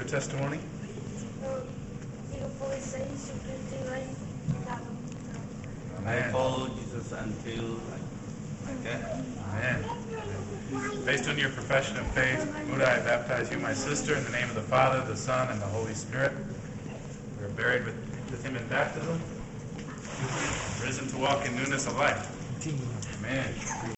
testimony? I follow Jesus until like that. Amen. Based on your profession of faith, Muda, I baptize you, my sister, in the name of the Father, the Son, and the Holy Spirit. We are buried with him in baptism, risen to walk in newness of life. Amen.